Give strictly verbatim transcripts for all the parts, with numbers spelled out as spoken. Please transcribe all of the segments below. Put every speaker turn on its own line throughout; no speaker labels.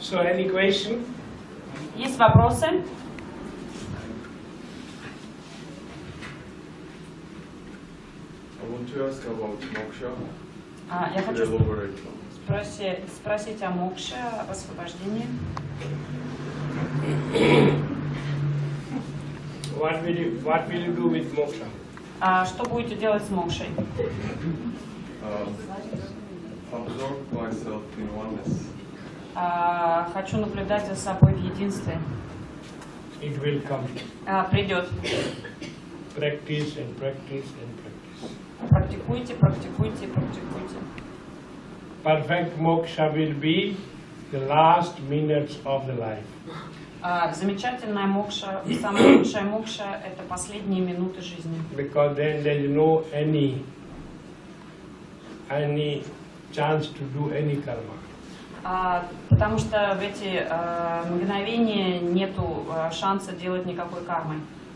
So, any question?
Есть вопросы?
I want to ask about moksha.
А, я хочу
Elaborate.
спроси, спросить о мокше, об освобождении.
What will you What will you do with moksha?
А что будете делать с мокшей?
Uh, absorb myself in oneness.
А, хочу наблюдать за собой в единстве.
It will come.
А, придет.
Practice and practice and practice.
Практикуйте, практикуйте, практикуйте.
Perfect moksha will be the last minutes of the life.
А, замечательная мокша, самая лучшая мокша – это последние минуты жизни.
Because then there is no any any chance to do any karma.
А, потому что в эти а, мгновения нету а, шанса делать никакой кармы.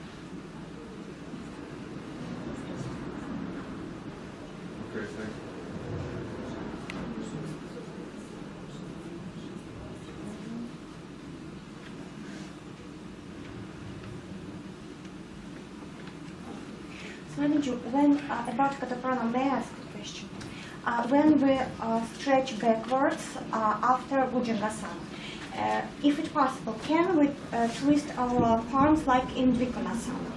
Okay, thank you.
Swamiji, when uh, about Kataprana, may I ask a question? Uh, when we uh, stretch backwards uh, after Bhujangasana, uh, if it's possible, can we uh, twist our palms like in Dvikonasana?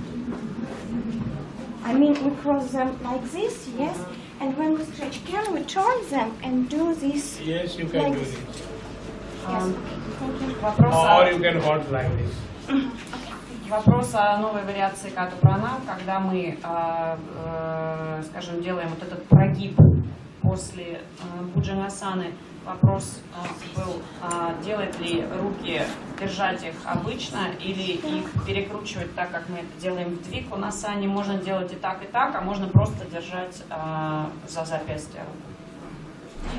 I mean, we cross them like this, yes? And when we stretch, can we turn them and do this?
Yes, you can
like
do
this?
this.
А,
Thank you.
вопрос,
Or
о,
you can hold like this.
вопрос о новой вариации Катапрана, когда мы, а, а, скажем, делаем вот этот прогиб после а, Бhujangasаны. Вопрос а, был, а, делать ли руки, держать их обычно или их перекручивать так, как мы это делаем в Двиконасане. Можно делать и так, и так, а можно просто держать а, за запястье руку.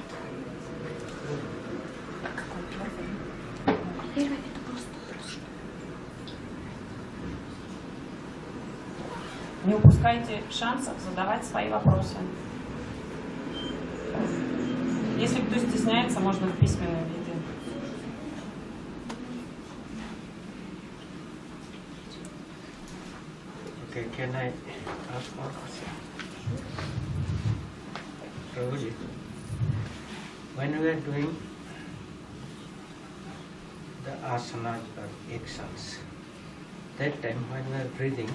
Не упускайте шансов задавать свои вопросы. Если кто стесняется, можно в письменном виде.
Okay, can I ask one question? Prabhuji, when we are doing the asanas or actions, that time when we are breathing,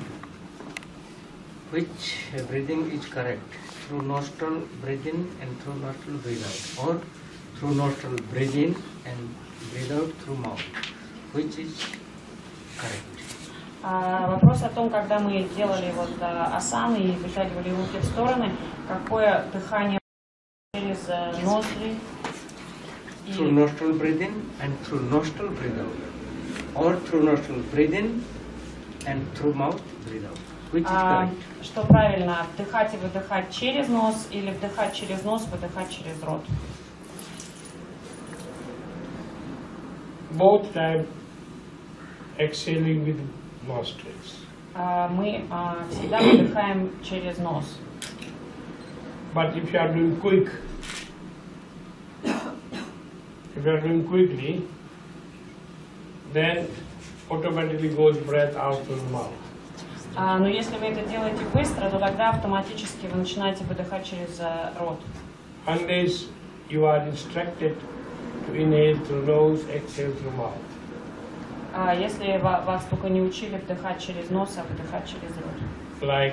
which breathing is correct? Through nostril breathe in and through nostril breathe out, or through nostril breathe in and breathe out through mouth? Which is correct?
А, вопрос о том, когда мы делали вот а, асаны и вытягивали руки в стороны, какое дыхание через а, ноздри?
Through nostril breathe in and through nostril breathe out, or through nostril breathe in and through mouth breathe out. Which is
А,
correct?
что правильно, вдыхать и выдыхать через нос или вдыхать через нос, выдыхать через рот?
Both time exhaling with nostrils.
А, мы а, всегда выдыхаем через нос.
But if you are doing quick, if you are doing quickly, then automatically goes breath out through the mouth.
А, но если вы это делаете быстро, то тогда автоматически вы начинаете выдыхать через а, рот.
Unless you are instructed to inhale through nose, exhale through mouth.
А, если ва- вас только не учили вдыхать через нос, а выдыхать через рот.
Like